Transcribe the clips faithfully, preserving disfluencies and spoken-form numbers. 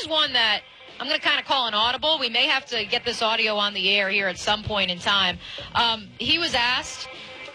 is one that I'm going to kind of call an audible. We may have to get this audio on the air here at some point in time. Um, he was asked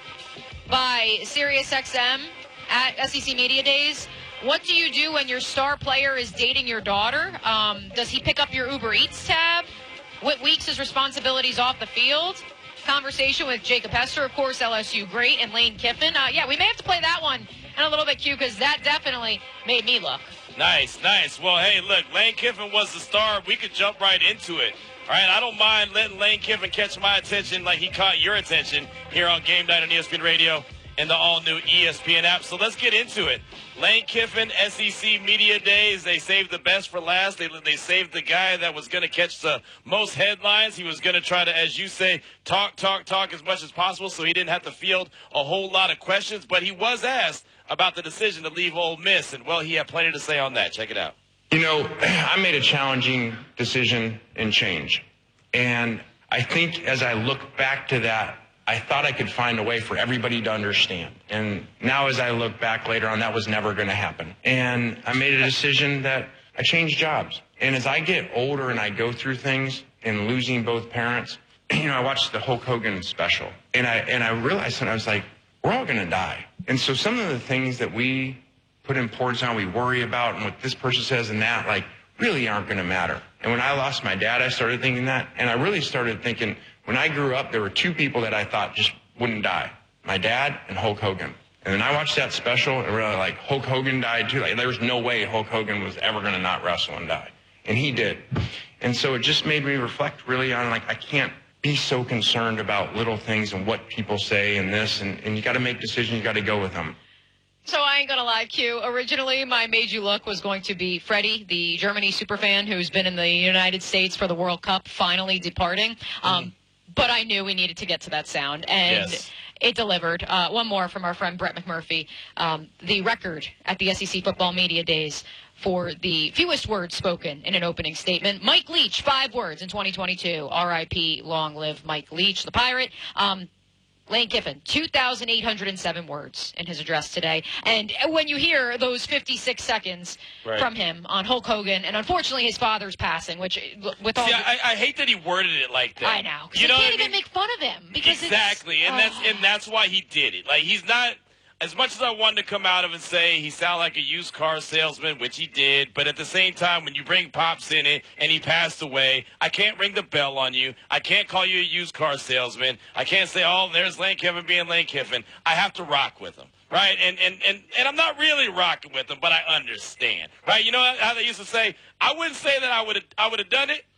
by SiriusXM at S E C Media Days, what do you do when your star player is dating your daughter? Um, does he pick up your Uber Eats tab? What weeks his responsibilities off the field? Conversation with Jacob Hester, of course, L S U great, and Lane Kiffin. Uh, yeah, we may have to play that one in a little bit, Q, because that definitely made me look. Nice, nice. Well, hey, look, Lane Kiffin was the star. We could jump right into it. All right, I don't mind letting Lane Kiffin catch my attention like he caught your attention here on Game Night on E S P N Radio and the all-new E S P N app. So let's get into it. Lane Kiffin, S E C Media Days, they saved the best for last. They, they saved the guy that was going to catch the most headlines. He was going to try to, as you say, talk, talk, talk as much as possible so he didn't have to field a whole lot of questions. But he was asked about the decision to leave Ole Miss, and, well, he had plenty to say on that. Check it out. You know, I made a challenging decision and change. And I think as I look back to that, I thought I could find a way for everybody to understand. And now as I look back later on, that was never going to happen. And I made a decision that I changed jobs. And as I get older and I go through things and losing both parents, you know, I watched the Hulk Hogan special. And I, and I realized, and I was like, we're all going to die. And so some of the things that we put importance on, we worry about, and what this person says and that, like, really aren't going to matter. And when I lost my dad, I started thinking that. And I really started thinking, when I grew up, there were two people that I thought just wouldn't die. My dad and Hulk Hogan. And then I watched that special, and really, like, Hulk Hogan died too. Like, there was no way Hulk Hogan was ever going to not wrestle and die. And he did. And so it just made me reflect really on, like, I can't be so concerned about little things and what people say and this. And, and you got to make decisions. You got to go with them. So I ain't going to lie, Q. Originally, my Made You Look was going to be Freddie, the Germany superfan who's been in the United States for the World Cup, finally departing. Um, mm. But I knew we needed to get to that sound. And yes. It delivered. Uh, one more from our friend Brett McMurphy. Um, the record at the S E C Football Media Days for the fewest words spoken in an opening statement. Mike Leach, five words in twenty twenty-two. R I P, long live Mike Leach, the Pirate. Um, Lane Kiffin, two thousand eight hundred seven words in his address today. And when you hear those fifty-six seconds right. from him on Hulk Hogan, and unfortunately his father's passing, which with all See, the, I, I hate that he worded it like that. I know. You know can't I even mean? make fun of him. Because exactly, it's, and uh, that's and that's why he did it. Like, he's not, as much as I wanted to come out of and say he sounded like a used car salesman, which he did, but at the same time, when you bring Pops in it and he passed away, I can't ring the bell on you. I can't call you a used car salesman. I can't say, oh, there's Lane Kiffin being Lane Kiffin. I have to rock with him, right? And and and, and I'm not really rocking with him, but I understand, right? You know how they used to say, I wouldn't say that I would have I would have done it,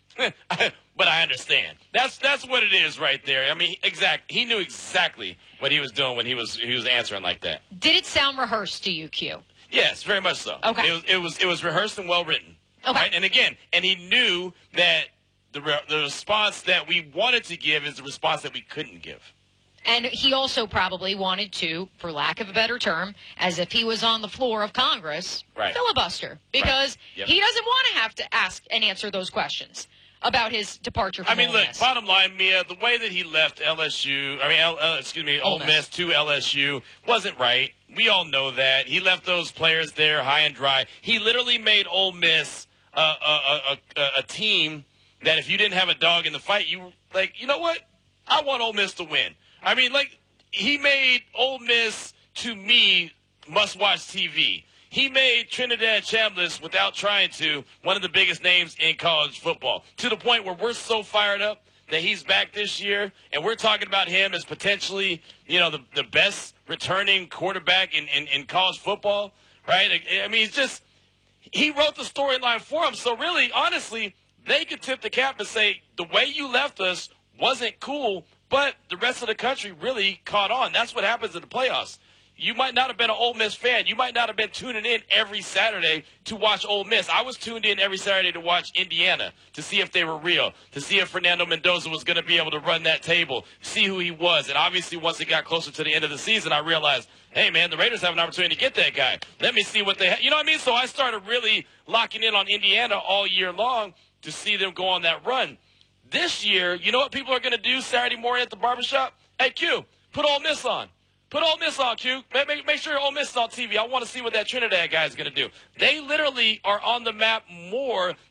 but I understand. That's that's what it is right there. I mean, exact. He knew exactly what he was doing when he was he was answering like that. Did it sound rehearsed to you, Q? Yes, very much so. Okay. It was it was it was rehearsed and well written. Okay. Right? And again, and he knew that the re- the response that we wanted to give is the response that we couldn't give. And he also probably wanted to, for lack of a better term, as if he was on the floor of Congress, right. filibuster, because right. yep. he doesn't want to have to ask and answer those questions about his departure from I mean, Ole look, Miss. bottom line, Mia, the way that he left L S U, I mean, L, uh, excuse me, Ole Ole Miss. Miss to L S U wasn't right. We all know that. He left those players there high and dry. He literally made Ole Miss uh, a, a, a, a team that if you didn't have a dog in the fight, you like, you know what? I want Ole Miss to win. I mean, like, he made Ole Miss, to me, must-watch T V. He made Trinidad Chambliss, without trying to, one of the biggest names in college football, to the point where we're so fired up that he's back this year, and we're talking about him as potentially, you know, the, the best returning quarterback in, in, in college football, right? I mean, it's just, he wrote the storyline for him. So really, honestly, they could tip the cap and say, the way you left us wasn't cool, but the rest of the country really caught on. That's what happens in the playoffs. You might not have been an Ole Miss fan. You might not have been tuning in every Saturday to watch Ole Miss. I was tuned in every Saturday to watch Indiana, to see if they were real, to see if Fernando Mendoza was going to be able to run that table, see who he was. And obviously, once it got closer to the end of the season, I realized, hey, man, the Raiders have an opportunity to get that guy. Let me see what they have. You know what I mean? So I started really locking in on Indiana all year long to see them go on that run. This year, you know what people are going to do Saturday morning at the barbershop? Hey, Q, put Ole Miss on. Put Ole Miss on, Q. Make, make, make sure Ole Miss is on T V. I want to see what that Trinidad guy is going to do. They literally are on the map more